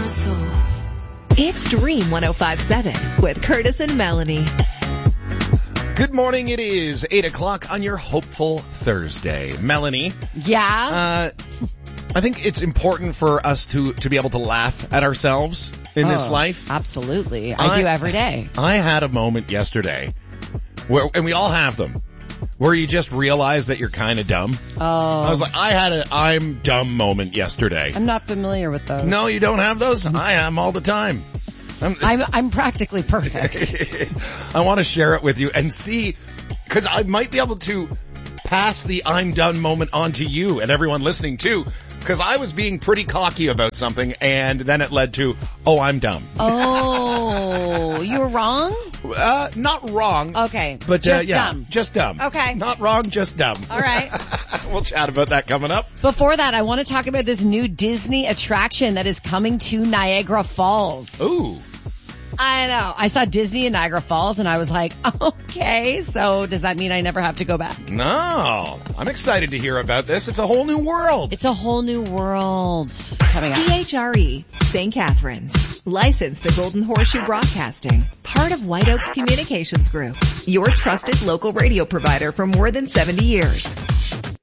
my soul. It's Dream 105.7 with Curtis and Melanie. Good morning. It is 8 o'clock on your hopeful Thursday. Melanie. Yeah? I think it's important for us to be able to laugh at ourselves in this life. Absolutely. I do every day. I had a moment yesterday where, and we all have them, where you just realize that you're kind of dumb. Oh. I was like, I had an I'm dumb moment yesterday. I'm not familiar with those. No, you don't have those? I am all the time. I'm practically perfect. I want to share it with you and see, because I might be able to pass the I'm done moment on to you and everyone listening too, because I was being pretty cocky about something and then it led to, oh, I'm dumb. Oh, you were wrong? Not wrong. Okay. But just yeah, dumb. just dumb. Okay. Not wrong, just dumb. All right. We'll chat about that coming up. Before that, I want to talk about this new Disney attraction that is coming to Niagara Falls. Ooh. I know. I saw Disney in Niagara Falls and I was like, okay, so does that mean I never have to go back? No. I'm excited to hear about this. It's a whole new world. It's a whole new world coming up. PHRE, St. Catharines. Licensed to Golden Horseshoe Broadcasting. Part of White Oaks Communications Group. Your trusted local radio provider for more than 70 years.